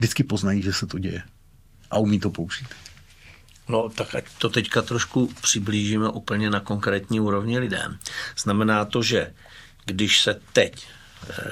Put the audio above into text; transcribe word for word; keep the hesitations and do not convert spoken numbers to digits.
vždycky poznají, že se to děje a umí to použít. No, tak ať to teďka trošku přiblížíme úplně na konkrétní úrovni lidem. Znamená to, že když se teď